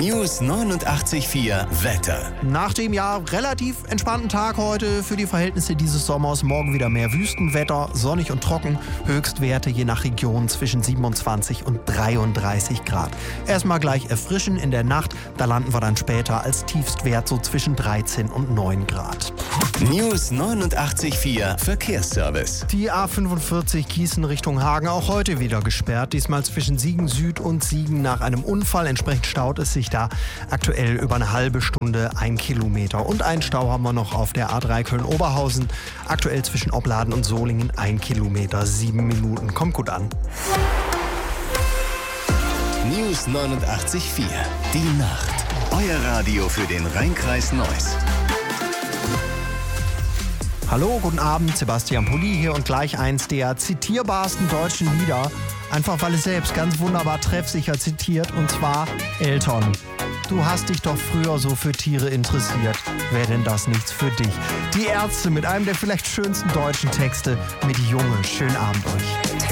News 89.4 Wetter. Nach dem ja relativ entspannten Tag heute für die Verhältnisse dieses Sommers morgen wieder mehr Wüstenwetter, sonnig und trocken. Höchstwerte je nach Region zwischen 27 und 33 Grad. Erstmal gleich erfrischen in der Nacht, da landen wir dann später als Tiefstwert so zwischen 13 und 9 Grad. News 89.4 Verkehrsservice. Die A45 Gießen Richtung Hagen auch heute wieder gesperrt. Diesmal zwischen Siegen Süd und Siegen nach einem Unfall. Entsprechend staut es sich da aktuell über eine halbe Stunde 1 Kilometer. Und einen Stau haben wir noch auf der A3 Köln-Oberhausen. Aktuell zwischen Opladen und Solingen 1 Kilometer, 7 Minuten. Kommt gut an. News 89.4 Die Nacht. Euer Radio für den Rhein-Kreis Neuss. Hallo, guten Abend, Sebastian Pulli hier und gleich eins der zitierbarsten deutschen Lieder. Einfach weil es selbst ganz wunderbar treffsicher zitiert, und zwar Elton. Du hast dich doch früher so für Tiere interessiert. Wäre denn das nichts für dich? Die Ärzte mit einem der vielleicht schönsten deutschen Texte mit Junge. Schönen Abend euch.